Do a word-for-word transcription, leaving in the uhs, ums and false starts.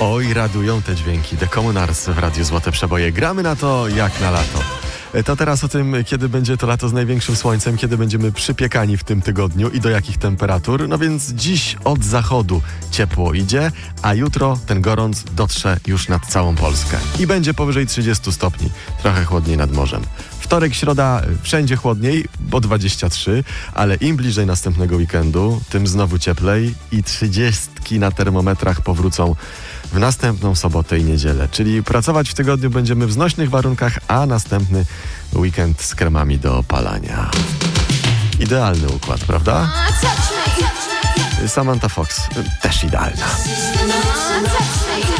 Oj, radują te dźwięki. The Communards w Radiu Złote Przeboje. Gramy na to jak na lato. To teraz o tym, kiedy będzie to lato z największym słońcem, kiedy będziemy przypiekani w tym tygodniu i do jakich temperatur. No więc dziś od zachodu ciepło idzie, a jutro ten gorąc dotrze już nad całą Polskę. I będzie powyżej trzydziestu stopni, trochę chłodniej nad morzem. Wtorek, środa wszędzie chłodniej, bo dwadzieścia trzy, ale im bliżej następnego weekendu, tym znowu cieplej i trzydziestki na termometrach powrócą w następną sobotę i niedzielę. Czyli pracować w tygodniu będziemy w znośnych warunkach, a następny weekend z kremami do opalania. Idealny układ, prawda? Samantha Fox też idealna.